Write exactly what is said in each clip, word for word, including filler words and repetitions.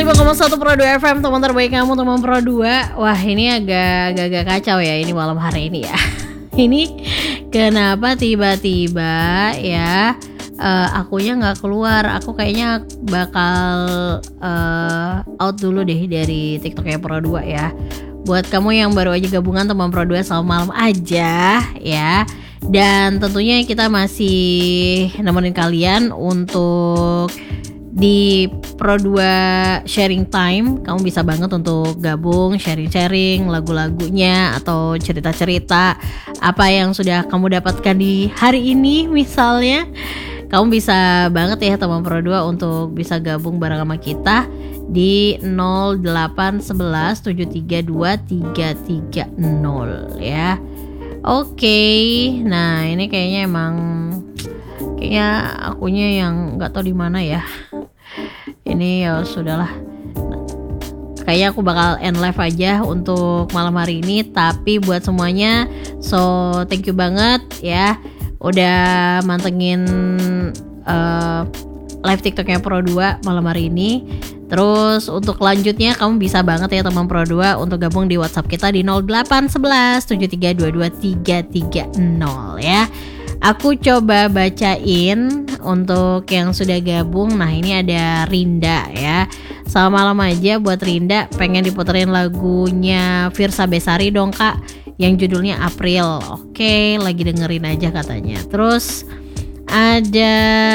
lima koma satu Pro dua F M, teman terbaik kamu, teman Pro dua. Wah, ini agak agak kacau ya ini malam hari ini ya. Ini kenapa tiba-tiba ya uh, akunya nggak keluar. Aku kayaknya bakal uh, out dulu deh dari TikToknya Pro dua ya. Buat kamu yang baru aja gabungan teman Pro dua, selamat malam aja ya. Dan tentunya kita masih nemenin kalian untuk di Pro dua sharing time. Kamu bisa banget untuk gabung, sharing-sharing lagu-lagunya atau cerita-cerita apa yang sudah kamu dapatkan di hari ini. Misalnya kamu bisa banget ya teman Pro dua untuk bisa gabung bareng sama kita di nol delapan satu satu tujuh tiga dua tiga tiga nol ya. Oke, nah ini kayaknya emang kayaknya akunya yang nggak tahu di mana ya. Ini ya sudahlah. Kayaknya aku bakal end live aja untuk malam hari ini. Tapi buat semuanya, so thank you banget ya udah mantengin uh, live TikToknya Pro dua malam hari ini. Terus untuk lanjutnya kamu bisa banget ya teman Pro dua untuk gabung di WhatsApp kita di nol delapan satu satu tujuh tiga dua dua tiga tiga nol ya. Aku coba bacain untuk yang sudah gabung. Nah ini ada Rinda ya. Selamat malam aja buat Rinda. Pengen diputerin lagunya Firsa Besari dong kak, yang judulnya April. Oke, lagi dengerin aja katanya. Terus ada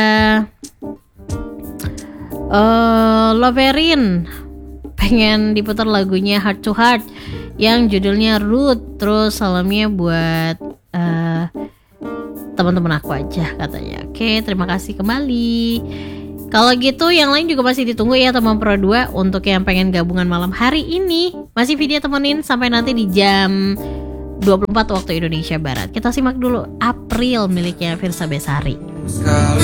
uh, Loverin, pengen diputar lagunya Heart to Heart yang judulnya Root. Terus salamnya buat uh, teman-teman aku aja katanya. Oke, terima kasih kembali. Kalau gitu yang lain juga masih ditunggu ya teman Pro dua untuk yang pengen gabungan malam hari ini. Masih video temenin sampai nanti di jam dua puluh empat waktu Indonesia Barat. Kita simak dulu April miliknya Firsa Besari. Sekali